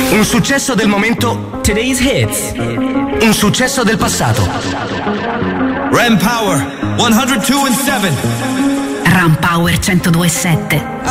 Un successo del momento, Today's Hits. Un successo del passato. Ram Power 102.7. Ram Power 102.7.